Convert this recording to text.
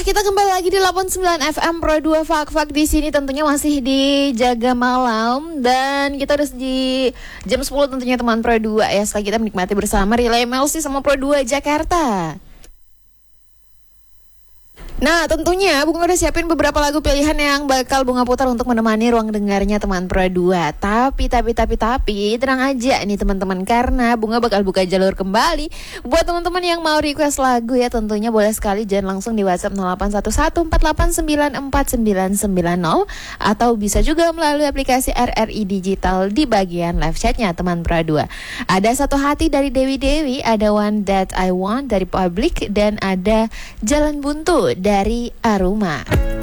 kita kembali lagi di 89 FM Pro 2 Fak-Fak. Di sini tentunya masih di Jaga Malam. Dan kita udah di jam 10 tentunya teman Pro 2 ya. Setelah kita menikmati bersama Relay MLC sama Pro 2 Jakarta. Nah tentunya Bunga udah siapin beberapa lagu pilihan yang bakal Bunga putar untuk menemani ruang dengarnya teman Pro 2. Tapi tenang aja nih teman-teman, karena Bunga bakal buka jalur kembali buat teman-teman yang mau request lagu ya. Tentunya boleh sekali jangan langsung di WhatsApp 0811489490 atau bisa juga melalui aplikasi RRI Digital di bagian live chatnya teman Pro 2. Ada Satu Hati dari Dewi Dewi, ada One That I Want dari Public, dan ada Jalan Buntu dari Aruma.